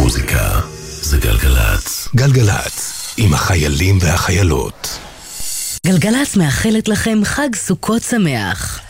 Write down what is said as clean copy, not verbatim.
המוזיקה זה גלגלץ. גלגלץ, עם החיילים והחיילות. גלגלץ מאחלת לכם חג סוכות שמח.